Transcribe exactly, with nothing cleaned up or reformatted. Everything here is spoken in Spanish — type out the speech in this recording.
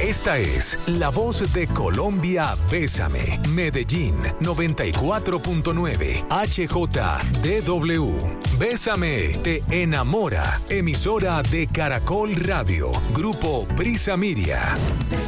Esta es la voz de Colombia. Bésame. Medellín noventa y cuatro punto nueve H J D W. Bésame te enamora. Emisora de Caracol Radio. Grupo Prisa Miria.